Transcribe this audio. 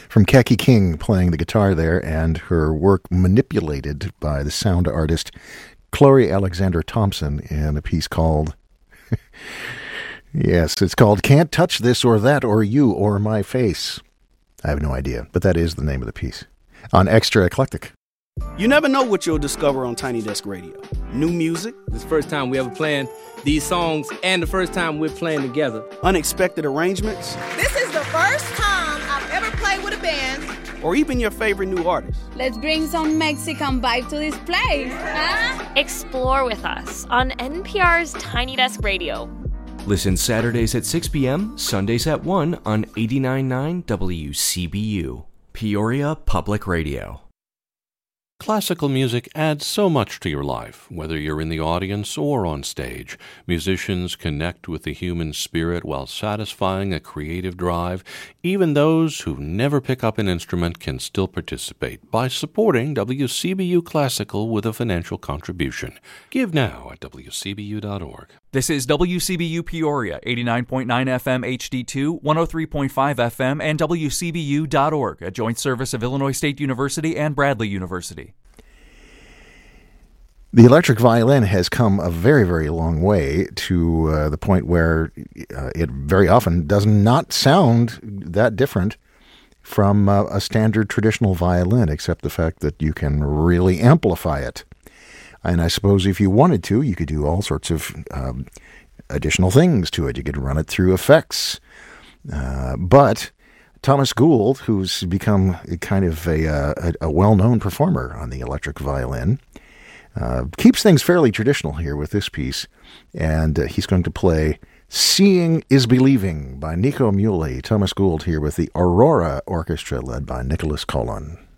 from Kaki King playing the guitar there, and her work manipulated by the sound artist Chloe Alexander Thompson in a piece called, yes, it's called Can't Touch This or That or You or My Face. I have no idea, but that is the name of the piece. On Extra Eclectic. You never know what you'll discover on Tiny Desk Radio. New music. This is the first time we ever playing these songs and the first time we're playing together. Unexpected arrangements. This is the first time I've ever played with a band. Or even your favorite new artist. Let's bring some Mexican vibe to this place. Huh? Explore with us on NPR's Tiny Desk Radio. Listen Saturdays at 6 p.m., Sundays at 1 on 89.9 WCBU, Peoria Public Radio. Classical music adds so much to your life, whether you're in the audience or on stage. Musicians connect with the human spirit while satisfying a creative drive. Even those who never pick up an instrument can still participate by supporting WCBU Classical with a financial contribution. Give now at WCBU.org. This is WCBU Peoria, 89.9 FM HD2, 103.5 FM, and WCBU.org, a joint service of Illinois State University and Bradley University. The electric violin has come a very, very long way to the point where it very often does not sound that different from a standard traditional violin, except the fact that you can really amplify it. And I suppose if you wanted to, you could do all sorts of additional things to it. You could run it through effects. But Thomas Gould, who's become kind of a well-known performer on the electric violin, keeps things fairly traditional here with this piece. And he's going to play Seeing is Believing by Nico Muhly. Thomas Gould here with the Aurora Orchestra led by Nicholas Collin.